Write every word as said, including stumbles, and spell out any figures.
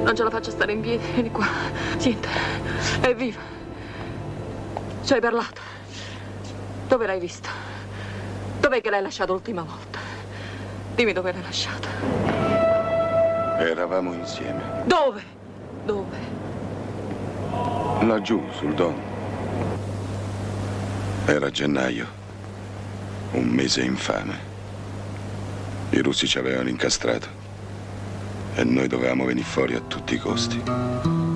Non ce la faccio stare in piedi, vieni qua. Niente, è viva. Ci hai parlato. Dove l'hai vista? Dov'è che l'hai lasciata l'ultima volta? Dimmi dove l'hai lasciata. Eravamo insieme. Dove? Dove? Laggiù, sul Don. Era gennaio. Un mese infame. I russi ci avevano incastrato. E noi dovevamo venire fuori a tutti i costi.